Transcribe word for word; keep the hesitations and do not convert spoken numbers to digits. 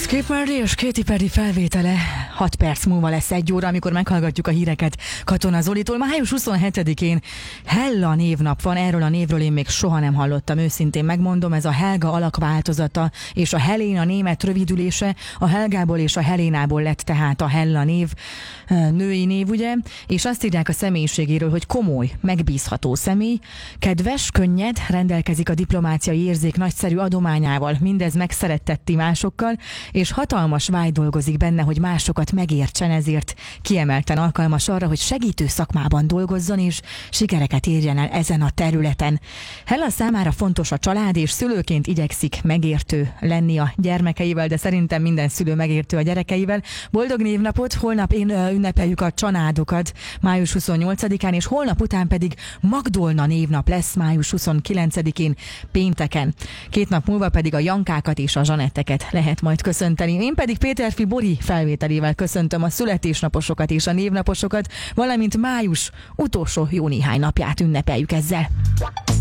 Skipper és Katy Perry felvétele hat perc múlva lesz egy óra, amikor meghallgatjuk a híreket Katona Zolitól. Május huszonhetedikén Hella névnap van, erről a névről én még soha nem hallottam, őszintén megmondom, ez a Helga alakváltozata, és a Helén a német rövidülése, a Helgából és a Helénából lett tehát a Hella név, női név, ugye, és azt írják a személyiségéről, hogy komoly, megbízható személy, kedves, könnyed, rendelkezik a diplomáciai érzék nagyszerű adományával, mindez megszerettetti másokkal, és hatalmas vágy dolgozik benne, hogy másokat megértsen, ezért kiemelten alkalmas arra, hogy segítő szakmában dolgozzon, és sikereket érjen el ezen a területen. Hella számára fontos a család, és szülőként igyekszik megértő lenni a gyermekeivel, de szerintem minden szülő megértő a gyerekeivel. Boldog névnapot, holnap én ünnepeljük a családokat május huszonnyolcadikán, és holnap után pedig Magdolna névnap lesz május huszonkilencedikén pénteken. Két nap múlva pedig a Jankákat és a Zsanetteket lehet majd köszönteni. Én pedig Péterfi Bori felvételével köszöntöm a születésnaposokat és a névnaposokat, valamint május utolsó jó néhány napját ünnepeljük ezzel.